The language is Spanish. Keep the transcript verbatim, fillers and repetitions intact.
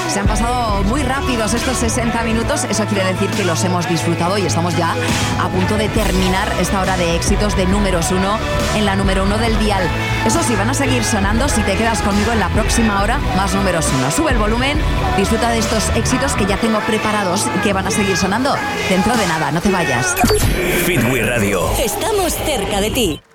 Se han pasado muy rápidos estos sesenta minutos, eso quiere decir que los hemos disfrutado y estamos ya a punto de terminar esta hora de éxitos de números uno en la número uno del dial. Eso sí, van a seguir sonando si te quedas conmigo en la próxima hora, más números uno. Sube el volumen, disfruta de estos éxitos que ya tengo preparados y que van a seguir sonando dentro de nada, no te vayas. Fit We Radio. Estamos cerca de ti.